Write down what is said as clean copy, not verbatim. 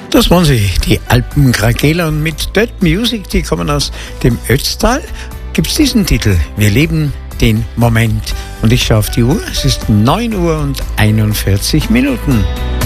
Das waren sie, die Alpenkrakeler, und mit Dirt Music, die kommen aus dem Ötztal, gibt's diesen Titel, Wir leben den Moment. Und ich schaue auf die Uhr, es ist 9 Uhr und 41 Minuten.